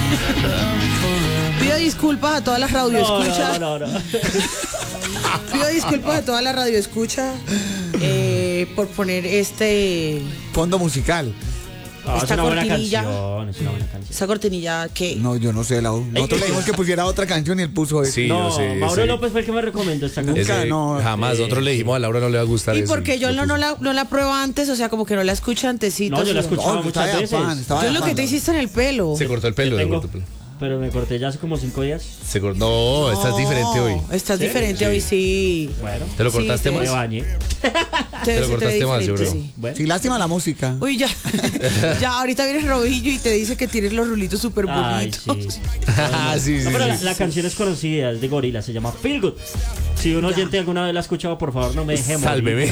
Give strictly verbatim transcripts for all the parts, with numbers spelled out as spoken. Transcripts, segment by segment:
Pido disculpas a todas las radioescuchas. No, no, no, no. Pido disculpas a toda la radioescucha eh, por poner este Fondo musical. No, Esta es una buena cortinilla. canción, es una buena canción. esa cortinilla que No, yo no sé. La, nosotros le dijimos que pusiera otra canción y él puso eso. Sí, No, yo sé. Mauro ese- López fue el que me recomendó esta canción. Nunca, ese- no. Jamás. Sí. Nosotros le dijimos a Laura no le va a gustar y eso. porque yo no, no la no la pruebo antes, o sea, como que no la escucho antesito. No, yo la sino- escucho. No, yo estaba muchas de veces. afán, estaba Yo de lo que afán. te hiciste en el pelo. Se cortó el pelo. Yo se tengo- cortó el pelo. Pero me corté ya hace como cinco días. Se cortó- No, estás diferente hoy. Estás ¿Sí? diferente hoy, sí. Bueno, ¿Te lo Sí, cortaste te- me más? bañé. Te, lo se cortaste ve más, yo diferente, creo. sí. Bueno. Sí, lástima la música. Uy, ya. Ya, ahorita viene Robillo y te dice que tienes los rulitos súper Ay, bonitos. sí. Ah, sí, sí, No, pero la, sí. la canción es conocida, es de Gorila, se llama Feel Good. Si un oyente alguna vez la ha escuchado, por favor, no me deje morir. Sálveme.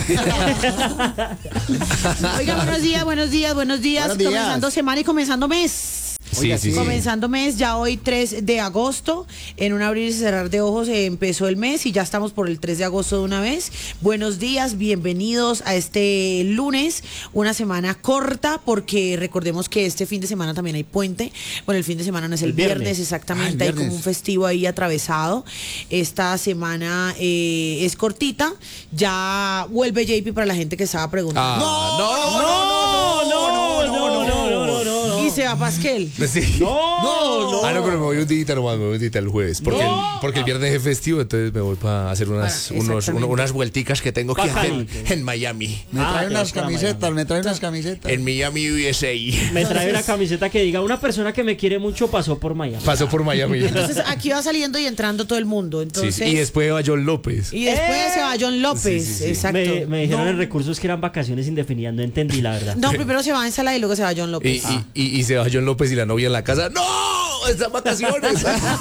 Oiga, buenos días, buenos días, buenos días. Buenos días. Comenzando semana y comenzando mes. Sí, Oiga, sí, sí. sí. Comenzando mes, ya hoy tres de agosto, en un abrir y cerrar de ojos eh, empezó el mes y ya estamos por el tres de agosto de una vez. Buenos días, bienvenidos a este lunes, una semana corta porque recordemos que este fin de semana también hay puente. Bueno, el fin de semana no es el, El viernes, viernes. exactamente, Ah, el hay como viernes. un festivo ahí atravesado. Esta semana eh, es cortita, ya vuelve J P para la gente que estaba preguntando. Ah, no, No, no, no, no, no, no, no, no. Y se va Pasquel. Sí. No, no, Ah, no, pero me voy un día nomás, me voy un día el jueves. Porque, No. el, porque el viernes es festivo, entonces me voy para hacer unas, Para- unos, exactamente. uno- unas vuelticas que tengo que hacer en, Bacán. en Miami. Me Ah, trae te unas vas para camisetas, Miami. me trae unas camisetas. En Miami U S A. Me trae una camiseta que diga, una persona que me quiere mucho pasó por Miami. Pasó por Miami. Entonces aquí va saliendo y entrando todo el mundo. Sí, Entonces, sí. Y después va John López. y después se va John López. Sí, sí, sí. Exacto. Me, me dijeron no, en recursos que eran vacaciones indefinidas, no entendí la verdad. no, primero se va Ensalada y luego se va John Y, López. y, y, y se va John López y la novia en la casa. ¡No! ¡Están vacaciones!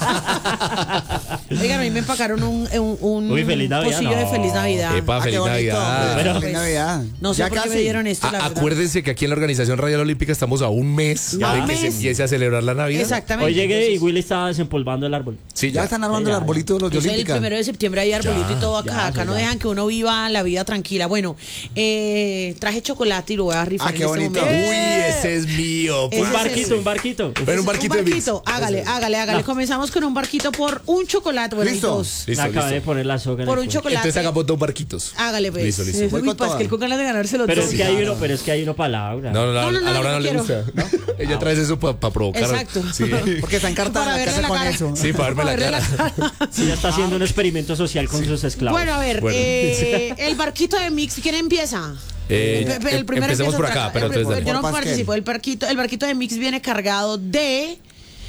Oigan, a mí me empacaron un, un, un Uy, feliz Navidad, pocillo de no. Feliz Navidad. Epa, Ah, feliz qué bonito. Navidad. Pero- Feliz Navidad. No sé Ya por qué casi. me dieron esto, la A- verdad. acuérdense que aquí en la Organización Radial Olímpica estamos a un mes Ya. de Un que se mes. empiece a celebrar la Navidad. Exactamente. Hoy llegué y Entonces, Willy estaba desempolvando el árbol. Sí, Ya ya. están armando Ya, el ya. arbolito de los de es el Olímpica. primero de septiembre hay arbolito y todo acá. ya, acá ya, no ya. dejan que uno viva la vida tranquila. Bueno, eh, traje chocolate y lo voy a rifar Ah, qué en este bonito. momento. Uy, ese es mío. Ese Un es barquito, el- un barquito. Pero un barquito de Mix. barquito, hágale, hágale, hágale. Comenzamos con un barquito por un chocolate. Bueno, Listo. dos. Listo, Acabé listo. de poner la soga en Por el un cuello. chocolate. Entonces hagamos dos barquitos. Hágale, pues. Listo, listo. Eh, Voy Uy, con Pasquel, toda. con ganas de ganarse los Pero dos. es que hay uno, pero es que hay uno para Laura. No, no, no, No, no, no, a Laura yo no, no le quiero. gusta. Ella trae eso para provocar. Exacto. Sí, Porque está encartada Para en la verle casa la con cara. eso. sí, para verme la Para verle cara. la cara. Sí, ya está haciendo un experimento social con sus esclavos. Bueno, a ver, Bueno. eh, el barquito de Mix, ¿quién empieza? Eh, Pe- pe- em- empecemos empieza por otra- acá, pero el- entonces yo dale. no Por Pasquel. participo. El barquito, el barquito de Mix viene cargado de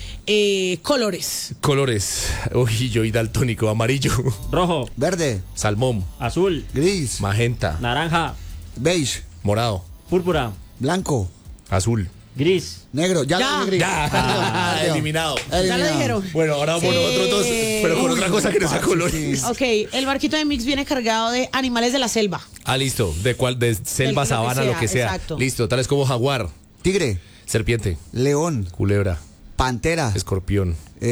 eh, colores. Colores. Uy, yo y daltónico. Amarillo, Rojo, Verde, salmón, azul, gris, magenta, naranja, beige, morado, púrpura, blanco, azul. gris. negro. Ya, Ya. lo dije, gris. Ya, Perdió. eliminado. Ya lo Eliminado. dijeron. Bueno, ahora vamos Eh, nosotros dos, pero con uy, otra cosa que no sea parce, colores. sí. Ok, el barquito de Mix viene cargado de animales de la selva. Ah, listo. ¿De cuál? De selva, que sabana, sea, lo que sea. exacto. Listo, tales como jaguar, Tigre, serpiente, león, culebra, pantera, escorpión.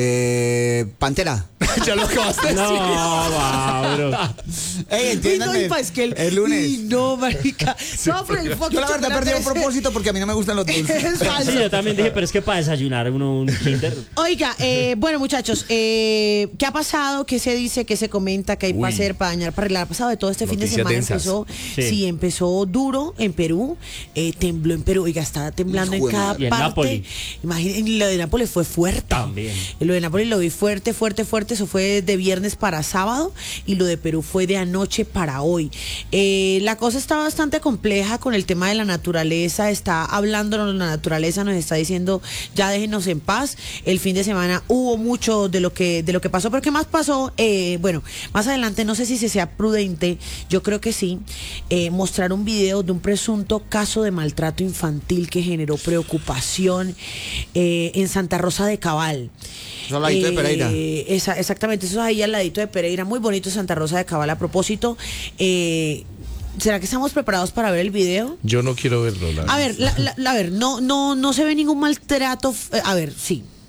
eh, pantera. Ya lo acabaste de No, decir. Mauro. Ey, Uy, no, entiéndanme. y Pasquel. El lunes. Uy, no, marica. No, pero el fucking Yo la verdad chocolate perdí a ese- propósito porque a mí no me gustan los dulces. Es falso. Sí, yo también dije, pero es que para desayunar uno un Kinder. Oiga, eh, bueno, muchachos, eh, ¿qué ha pasado? ¿Qué se dice? ¿Qué se comenta? ¿Qué hay Uy. para hacer, para dañar, para arreglar? Ha pasado de todo este fin de Noticias semana. densas. Empezó, Sí. sí. empezó duro en Perú, eh, tembló en Perú. Oiga, está temblando Hijo en de cada madre. Y en parte. Nápoli. Imaginen, lo de Nápoles fue fuerte. También. Lo de Nápoles lo vi fuerte, fuerte, fuerte. Eso fue de viernes para sábado y lo de Perú fue de anoche para hoy. Eh, la cosa está bastante compleja con el tema de la naturaleza. Está hablándonos la naturaleza, nos está diciendo ya déjenos en paz. El fin de semana hubo mucho de lo que de lo que pasó, pero ¿qué más pasó? Eh, bueno, más adelante no sé si se sea prudente, yo creo que sí, eh, mostrar un video de un presunto caso de maltrato infantil que generó preocupación eh, en Santa Rosa de Cabal. Eso al ladito de Pereira. Eh, esa- exactamente, eso es ahí al ladito de Pereira, muy bonito Santa Rosa de Cabal. A propósito, eh, ¿será que estamos preparados para ver el video? Yo no quiero verlo. la A ver, la- la- la- a ver, no, no, no se ve ningún maltrato. f- eh, A ver, sí.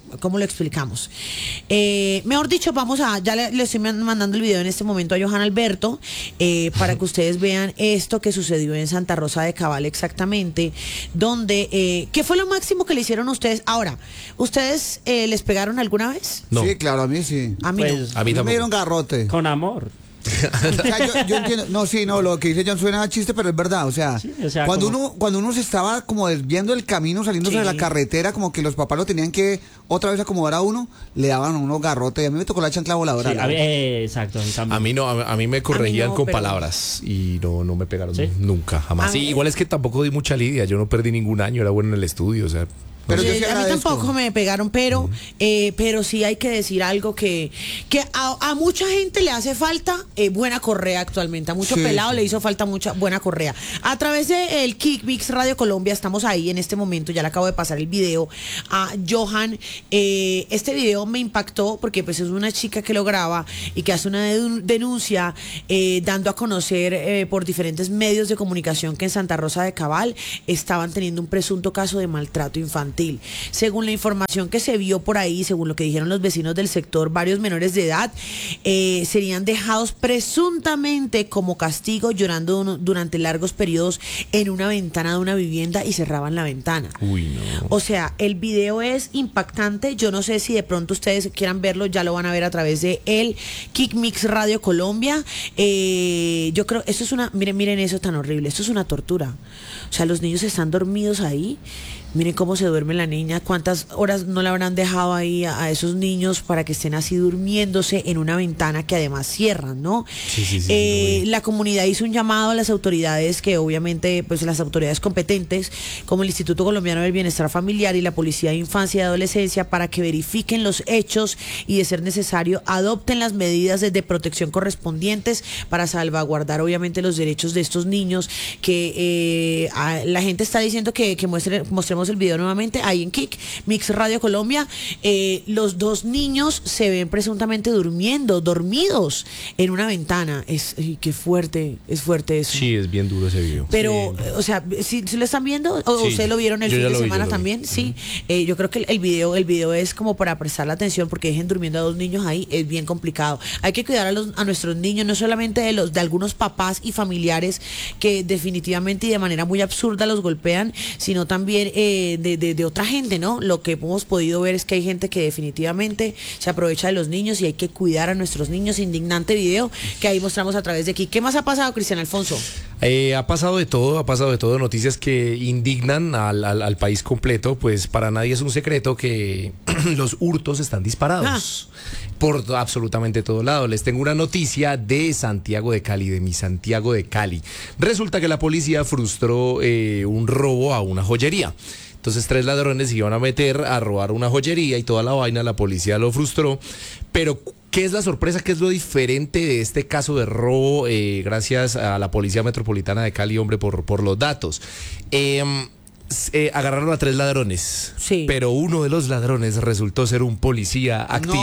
¿cómo lo explicamos? Eh, mejor dicho, vamos a, ya le, le estoy mandando el video en este momento a Johan Alberto eh, para que ustedes vean esto que sucedió en Santa Rosa de Cabal exactamente, donde, eh, ¿qué fue lo máximo que le hicieron a ustedes? Ahora, ¿ustedes eh, les pegaron alguna vez? No. Sí, claro, a mí sí. A mí Pues, no. A mí A mí me tampoco. dieron garrote. Con amor. O sea, yo, yo entiendo, no, sí, no, lo que dice John suena a chiste, pero es verdad, o sea, Sí, o sea, cuando como- uno cuando uno se estaba como desviando del camino, saliéndose Sí. de la carretera, como que los papás lo tenían que otra vez acomodar a uno, le daban a uno garrote, y a mí me tocó la chancla voladora. Sí, la a mí, verdad. eh, exacto, a mí también. A mí no, a, a mí me corregían no, con pero- palabras y no, no me pegaron ¿Sí? nunca, jamás. A Sí, mí- igual es que tampoco di mucha lidia, yo no perdí ningún año, era bueno en el estudio, o sea. Pero yo Sí, sí a mí agradezco. tampoco me pegaron, pero, eh, pero sí hay que decir algo que, que a, a mucha gente le hace falta eh, buena correa actualmente. A mucho Sí, pelado sí. le hizo falta mucha buena correa. A través de el Kick Mix Radio Colombia estamos ahí en este momento. Ya le acabo de pasar el video a Johan. Eh, este video me impactó porque pues es una chica que lo graba y que hace una denun- denuncia eh, dando a conocer eh, por diferentes medios de comunicación que en Santa Rosa de Cabal estaban teniendo un presunto caso de maltrato infantil. Según la información que se vio por ahí, según lo que dijeron los vecinos del sector, varios menores de edad eh, serían dejados presuntamente como castigo llorando uno- durante largos periodos en una ventana de una vivienda y cerraban la ventana. Uy, no. O sea, el video es impactante. Yo no sé si de pronto ustedes quieran verlo, ya lo van a ver a través de el Kick Mix Radio Colombia. Eh, yo creo, esto es una, miren, miren eso tan horrible, esto es una tortura. O sea, los niños están dormidos ahí. Miren cómo se duerme la niña, cuántas horas no le habrán dejado ahí a, a esos niños para que estén así durmiéndose en una ventana que además cierran, ¿no? Sí, sí, sí, Eh, sí, la comunidad hizo un llamado a las autoridades que obviamente, pues las autoridades competentes, como el Instituto Colombiano del Bienestar Familiar y la Policía de Infancia y Adolescencia, para que verifiquen los hechos y de ser necesario adopten las medidas de, de protección correspondientes para salvaguardar obviamente los derechos de estos niños que eh, a- la gente está diciendo que, que muestre, mostremos el video nuevamente ahí en Kick Mix Radio Colombia. Eh, los dos niños se ven presuntamente durmiendo, dormidos en una ventana. Es ay, qué fuerte, es fuerte eso. Sí, es bien duro ese video. Pero, Sí. eh, o sea, ¿sí, sí lo están viendo? ¿O Sí, ustedes lo vieron el yo fin ya de lo vi, semana yo lo vi. también? Sí. Eh, yo creo que el, el video el video es como para prestar la atención porque dejen durmiendo a dos niños ahí, es bien complicado. Hay que cuidar a, los, a nuestros niños, no solamente de los de algunos papás y familiares que definitivamente y de manera muy absurda los golpean, sino también eh, de, de, de otra gente, ¿no? Lo que hemos podido ver es que hay gente que definitivamente se aprovecha de los niños y hay que cuidar a nuestros niños. Indignante video que ahí mostramos a través de aquí. ¿Qué más ha pasado, Cristian Alfonso? Eh, ha pasado de todo, ha pasado de todo, noticias que indignan al, al- al país completo, pues para nadie es un secreto que los hurtos están disparados por to- absolutamente todo lado. Les tengo una noticia de Santiago de Cali, de mi Santiago de Cali. Resulta que la policía frustró eh, un robo a una joyería. Entonces tres ladrones se iban a meter a robar una joyería y toda la vaina, la policía lo frustró. Pero, ¿qué es la sorpresa? ¿Qué es lo diferente de este caso de robo? Eh, gracias a la Policía Metropolitana de Cali, hombre, por, por los datos. Em, s- eh, agarraron a tres ladrones, Sí. pero uno de los ladrones resultó ser un policía activo.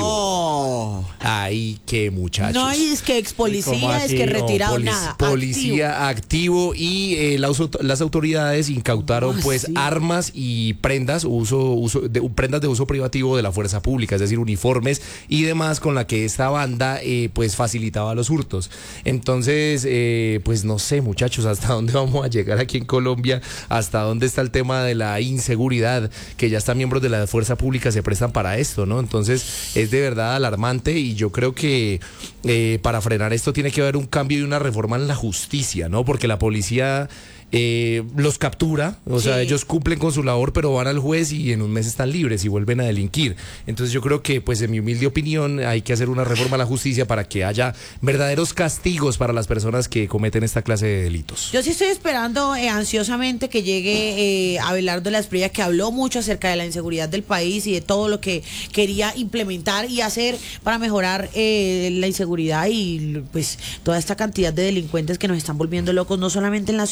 No. Ay, qué muchachos. No es que ex ¿Cómo policía, es así? que No, retirado, Polic- nada. Policía activo, y eh, las, auto- las autoridades incautaron ¿Cómo pues así? armas y prendas, uso, uso de, prendas de uso privativo de la fuerza pública, es decir, uniformes y demás con la que esta banda eh, pues facilitaba los hurtos. Entonces, eh, pues no sé, muchachos, hasta dónde vamos a llegar aquí en Colombia, hasta dónde está el tema de la inseguridad, que ya hasta miembros de la fuerza pública se prestan para esto, ¿no? Entonces, es de verdad alarmante y yo creo que eh, para frenar esto tiene que haber un cambio y una reforma en la justicia, ¿no? Porque la policía eh, los captura, o sea, Sí. ellos cumplen con su labor, pero van al juez y en un mes están libres y vuelven a delinquir. Entonces yo creo que, pues en mi humilde opinión, hay que hacer una reforma a la justicia para que haya verdaderos castigos para las personas que cometen esta clase de delitos. Yo sí estoy esperando eh, ansiosamente que llegue eh, Abelardo de la Espriella, que habló mucho acerca de la inseguridad del país y de todo lo que quería implementar y hacer para mejorar eh, la inseguridad y pues toda esta cantidad de delincuentes que nos están volviendo locos, no solamente en la ciudad,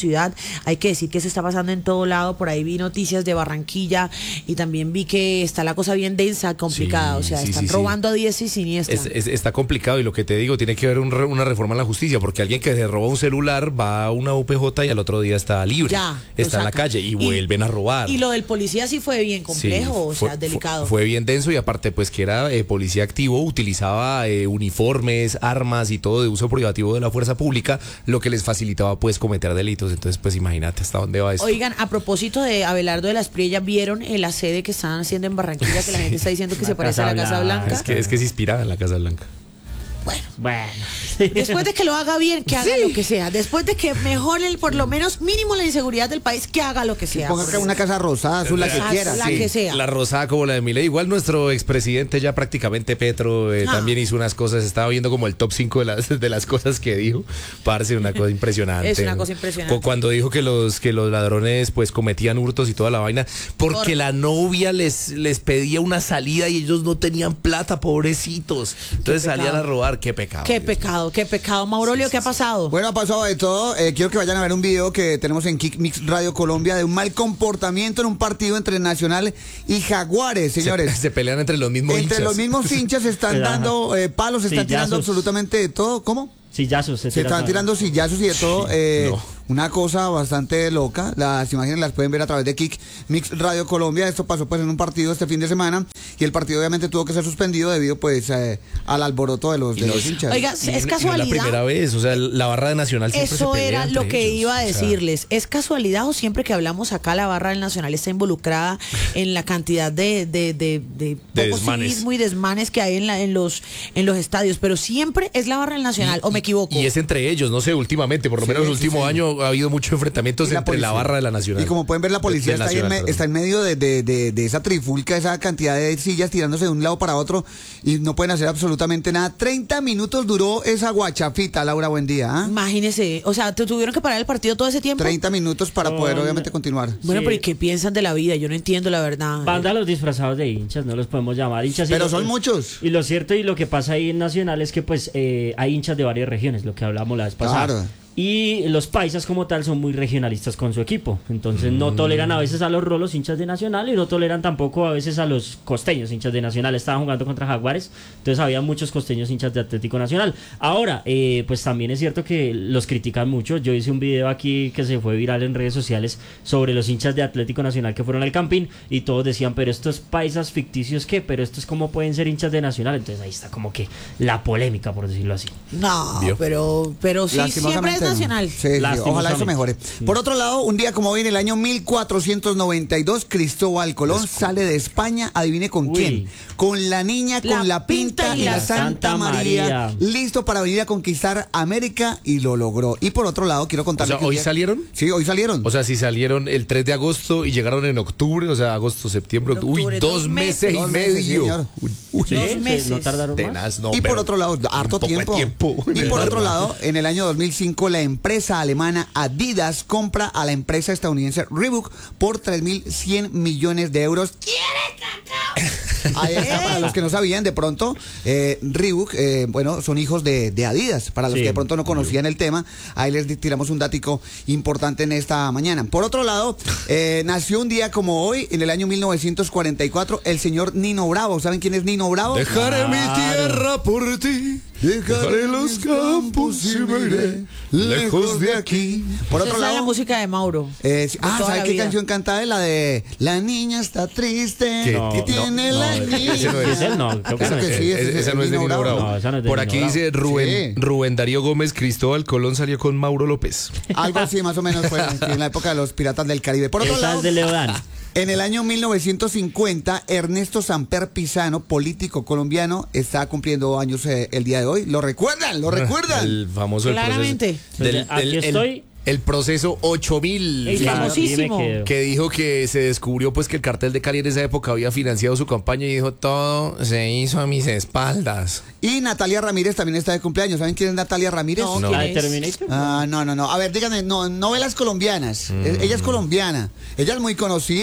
hay que decir que eso está pasando en todo lado. Por ahí vi noticias de Barranquilla y también vi que está la cosa bien densa, complicada. Sí, o sea, sí, están sí, robando sí. a diestra y siniestra. Es, es, está complicado y lo que te digo, tiene que haber un re, una reforma en la justicia, porque alguien que se roba un celular va a una U P J y al otro día está libre, Ya, está en la exacto. calle y, y vuelven a robar. Y lo del policía sí fue bien complejo, Sí, o fue, sea, delicado. Fue, fue bien denso y aparte pues que era eh, policía activo, utilizaba eh, uniformes, armas y todo de uso privativo de la fuerza pública, lo que les facilitaba pues cometer delitos. Entonces pues imagínate hasta dónde va esto. Oigan, a propósito de Abelardo de las Priella, ¿vieron en la sede que están haciendo en Barranquilla que la gente está diciendo que La se parece a la Casa Casa Blanca. Blanca? Es que, es que se inspiraba en la Casa Blanca. Bueno, Bueno. después de que lo haga bien, que haga lo que sea. Después de que mejore el, por lo menos mínimo la inseguridad del país, que haga lo que sea. Ponga acá una casa rosada, azul, la que Exacto, quiera. la sí. que sea. La rosada como la de Milei. Igual nuestro expresidente ya prácticamente Petro eh, Ah. también hizo unas cosas. Estaba viendo como el top cinco de las, de las cosas que dijo. Parece una cosa impresionante. Es una cosa impresionante. Cu- Cuando dijo que los, que los ladrones pues cometían hurtos y toda la vaina. Porque Por- la novia les, les pedía una salida y ellos no tenían plata, pobrecitos. Entonces pecado. salían a robar. Qué pecado. Qué Dios mío. pecado, qué pecado. Maurolio, ¿qué ha pasado? Bueno, ha pasado de todo. Eh, quiero que vayan a ver un video que tenemos en Kick Mix Radio Colombia de un mal comportamiento en un partido entre Nacional y Jaguares, señores. Se, se pelean entre los mismos Entre hinchas. los mismos hinchas se están Ajá. dando eh, palos, se están tirando Sillazos. absolutamente de todo. ¿Cómo? Sillazos. Se, Se tira están todo. tirando sillazos y de todo. eh, no. Una cosa bastante loca. Las imágenes las pueden ver a través de Kick Mix Radio Colombia. Esto pasó pues en un partido este fin de semana y el partido obviamente tuvo que ser suspendido debido pues eh, al alboroto de los, de Y no- los hinchas. Oiga, Y- y es no es la casualidad. primera vez, o sea, la barra de Nacional siempre Eso se pelea era entre lo que ellos. iba a O sea, decirles. ¿Es casualidad o siempre que hablamos acá la barra del Nacional está involucrada en la cantidad de, de, de, de, De poco desmanes. civismo y desmanes que hay en, la, en, los, en los estadios? Pero siempre es la barra del Nacional, ¿o me equivoco? Y es entre ellos, no sé, últimamente, por lo Sí, menos el sí, último sí. año ha habido muchos enfrentamientos Y la entre la policía. barra de la Nacional. Y como pueden ver, la policía Del está, ahí en, Nacional, me- perdón. está en medio de, de- de- de esa trifulca, esa cantidad de sillas tirándose de un lado para otro y no pueden hacer absolutamente nada. treinta minutos duró esa guachafita, Laura, buen día. ¿ah? Imagínese, o sea, ¿te tuvieron que parar el partido todo ese tiempo? treinta minutos para poder Con- obviamente continuar. Bueno, Sí. pero ¿y qué piensan de la vida? Yo no entiendo la verdad. Vándalos disfrazados de hinchas, no los podemos llamar hinchas. y Pero lo- son muchos. Y lo cierto y lo que pasa ahí en Nacional es que pues eh, hay hinchas de varias regiones, lo que hablamos la vez pasada. Claro. Y los paisas como tal son muy regionalistas con su equipo. Entonces no toleran a veces a los rolos hinchas de Nacional y no toleran tampoco a veces a los costeños hinchas de Nacional. Estaban jugando contra Jaguares, entonces había muchos costeños hinchas de Atlético Nacional. Ahora, eh, pues también es cierto que los critican mucho. Yo hice un video aquí que se fue viral en redes sociales sobre los hinchas de Atlético Nacional que fueron al Campín y todos decían, pero estos paisas ficticios qué, pero estos cómo pueden ser hinchas de Nacional. Entonces ahí está como que la polémica, por decirlo así. No, ¿Vio? pero, pero sí, siempre es Lastimosamente, Nacional. Sí, sí, ojalá eso Lastimosamente. mejore. Por otro lado, un día como hoy, en el año mil cuatrocientos noventa y dos, Cristóbal Colón sale de España, adivine con Uy. quién. Con la niña, La con la pinta y la Santa María, María. listo para venir a conquistar América y lo logró. Y por otro lado, quiero O contarles sea, que un ¿hoy día- salieron? Sí, hoy salieron. O sea, si salieron el tres de agosto y llegaron en octubre, o sea, agosto, septiembre, octubre. Octubre, Uy, dos dos meses. meses y Dos meses, medio. señor. Uy, uy, Sí, Dos sí, meses. no tardaron más. tenaz, no, y por pero otro lado, harto un poco de tiempo. tiempo. Y por otro lado, en el año dos mil cinco, la empresa alemana Adidas compra a la empresa estadounidense Reebok por tres mil cien millones de euros. Ahí está, para los que no sabían, de pronto, eh, Reebok, eh, bueno, son hijos de, de Adidas. Para los Sí. que de pronto no conocían el tema, ahí les di- tiramos un dático importante en esta mañana. Por otro lado, eh, nació un día como hoy, en el año mil novecientos cuarenta y cuatro, el señor Nino Bravo. ¿Saben quién es Nino Bravo? Dejaré mi Claro. tierra por ti. Dejaré los campos y me iré lejos de aquí. Por Esa otro es la lado, música de Mauro. eh, sí, de ah, toda ¿sabe la qué vida. canción cantaba? La de La niña está triste, ¿Qué? que No, tiene no, la no, niña. ese no ¿Es él? No, creo que Claro no que es sí, él. ese Esa es no es de Nino Nino Bravo. Bravo. No, esa no es de Por Nino aquí Bravo. dice Rubén, Sí. Rubén Darío Gómez, Cristóbal Colón salió con Mauro López. Algo así más o menos fue en la época de los piratas del Caribe. Por otro Esa lado, es de Leodán. en el año mil novecientos cincuenta, Ernesto Samper Pisano, político colombiano, está cumpliendo años eh, el día de hoy. ¿Lo recuerdan? ¿Lo recuerdan? El famoso el Claramente. proceso. del- Aquí del- el- estoy. El, proceso ocho mil. El Sí, famosísimo. aquí me quedo. Que dijo que se descubrió pues que el cartel de Cali en esa época había financiado su campaña y dijo todo se hizo a mis espaldas. Y Natalia Ramírez también está de cumpleaños. ¿Saben quién es Natalia Ramírez? No, No. ¿quién ¿La de es? Terminator? Ah, no, no, no. A ver, díganme, no, novelas colombianas. Eh, Ella es colombiana. Ella es muy conocida.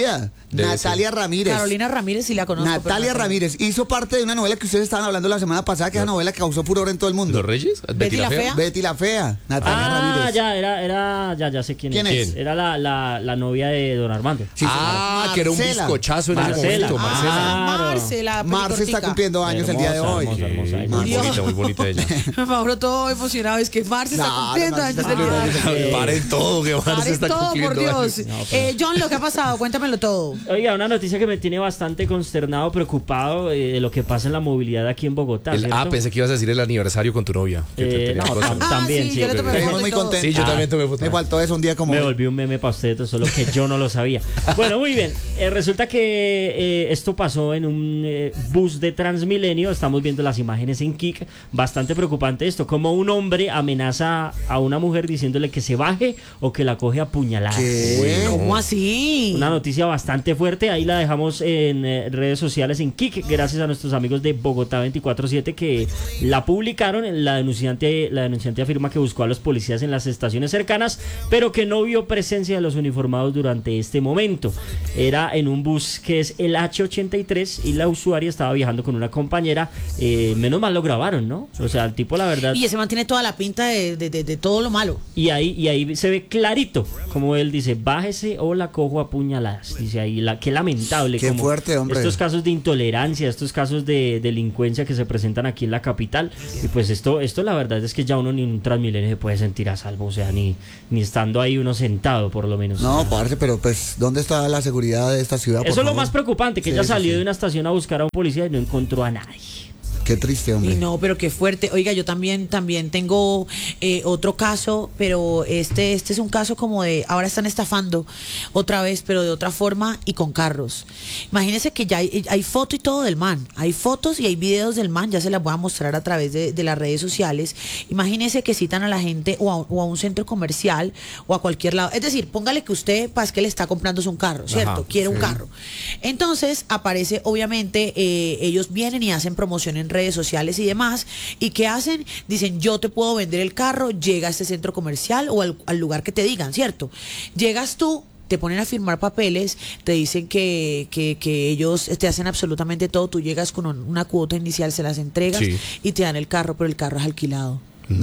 Debe Natalia Ramírez. Carolina Ramírez sí la conozco. pero Natalia no sé. Ramírez hizo parte de una novela que ustedes estaban hablando la semana pasada, que es una novela que causó furor en todo el mundo. ¿Los Reyes? ¿Betty la Fea? Betty la Fea, Natalia Ah, Ramírez. ya, era, era, ya, ya sé quién, ¿Quién es. es? Era la, la, la novia de Don Armando. Sí, Ah, señora. que era un Marcela. bizcochazo en ese Marcela. momento, Marcela. Ah, Claro. Marce, la Marce está pelicortica. cumpliendo años el día de Hermosa, hoy. hermosa, hermosa. Muy Murió. bonita, muy bonita ella. Mauro todo emocionado, es que Marce está Claro, cumpliendo Marce años está el día de hoy. cumpliendo años. Paren todo, que Marce Paren está todo, cumpliendo por Dios. años. No, pero- Eh, John, lo que ha pasado, cuéntamelo todo. Oiga, una noticia que me tiene bastante consternado, preocupado eh, de lo que pasa en la movilidad aquí en Bogotá. El- ¿cierto? ah, pensé que ibas a decir el aniversario con tu novia. que te Eh, tenías no, cosas. tam- también, Ah, sí, sí, yo le pero- tomé Estuvimos foto muy y todo. contentos. Sí, yo Ah, también tomé foto. Me faltó eso un día como Me hoy. volví un meme para ustedes, solo que yo no lo sabía. Bueno, muy bien. Eh, resulta que eh, esto pasó en un eh, bus de Transmilenio. Estamos viendo las imágenes en Kik. Bastante preocupante esto. Como un hombre amenaza a una mujer diciéndole que se baje o que la coge a puñaladas. ¿Qué? ¿Cómo así? Una noticia bastante fuerte. Ahí la dejamos en eh, redes sociales en Kik, gracias a nuestros amigos de Bogotá veinticuatro siete que la publicaron. La denunciante, la denunciante afirma que buscó a los policías en las estaciones cercanas, pero que no vio presencia de los uniformados durante este momento. Era en un bus que es el hache ochenta y tres y la usuaria estaba viajando con una compañera. Eh, menos mal lo grabaron, ¿no? O sea, el tipo, la verdad. Y ese man tiene toda la pinta de, de, de, de todo lo malo. Y ahí, y ahí se ve clarito, como él dice, bájese o la cojo a puñaladas. Dice ahí, la, qué lamentable. Qué como fuerte, hombre. Estos casos de intolerancia, estos casos de delincuencia que se presentan aquí en la capital. Y pues esto, esto la verdad es que ya uno ni en un Transmilenio se puede sentir a salvo, o sea, ni, ni estando ahí uno sentado por lo menos. No, parce, pero pues, ¿dónde está la seguridad de esta ciudad? por Eso es lo favor? más preocupante, que Sí, ella sí, salió sí. de una estación a buscar a un policía y no encontró a nadie. Qué triste, hombre. Y no, pero qué fuerte. Oiga, yo también también tengo eh, otro caso, pero este este es un caso como de, ahora están estafando otra vez, pero de otra forma y con carros. Imagínense que ya hay, hay foto y todo del man. Hay fotos y hay videos del man, ya se las voy a mostrar a través de, de las redes sociales. Imagínense que citan a la gente o a, o a un centro comercial o a cualquier lado. Es decir, póngale que usted, para que le está comprándose un carro, ¿cierto? Ajá, Quiere un sí. carro. Entonces aparece, obviamente, eh, ellos vienen y hacen promoción en redes sociales y demás. ¿Y qué hacen? Dicen, yo te puedo vender el carro, llega a este centro comercial o al, al lugar que te digan, ¿cierto? Llegas tú, te ponen a firmar papeles, te dicen que, que, que ellos te hacen absolutamente todo, tú llegas con un- una cuota inicial, se las entregas Sí. y te dan el carro, pero el carro es alquilado.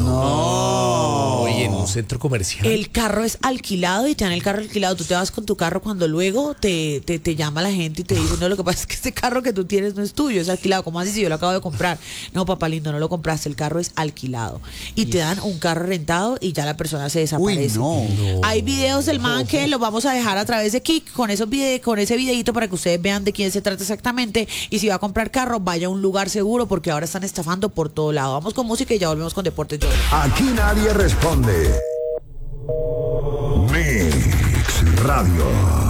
No. Oye, en un centro comercial. El carro es alquilado y te dan el carro alquilado. Tú te vas con tu carro cuando luego te, te, te llama la gente y te dice, no, lo que pasa es que este carro que tú tienes no es tuyo, es alquilado. ¿Cómo así si yo lo acabo de comprar? No, papá lindo, no lo compraste, el carro es alquilado. Y te dan un carro rentado y ya la persona se desaparece. Uy, no. No. Hay videos del man que los vamos a dejar a través de Kik con esos vide con ese videito para que ustedes vean de quién se trata exactamente. Y si va a comprar carro, vaya a un lugar seguro porque ahora están estafando por todo lado. Vamos con música y ya volvemos con Deportes Yo. Aquí nadie responde. Mix Radio.